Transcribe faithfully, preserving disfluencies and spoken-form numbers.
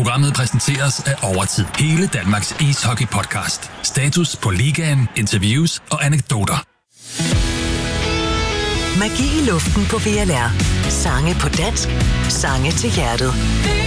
Programmet præsenteres af Overtid. Hele Danmarks ishockey-podcast. Status på ligaen, interviews og anekdoter. Magi i luften på V L R. Sange på dansk. Sange til hjertet.